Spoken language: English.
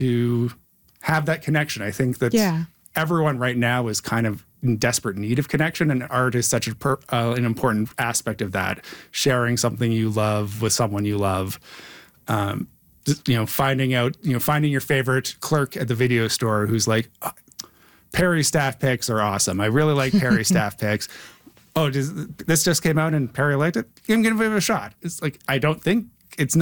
to have that connection. I think that everyone right now is kind of in desperate need of connection, and art is such an important aspect of that. Sharing something you love with someone you love. Finding your favorite clerk at the video store who's like, oh, Perry staff picks are awesome. I really like Perry staff picks. Oh, this just came out and Perry liked it? I'm going to give it a shot. It's like, I don't think it's not.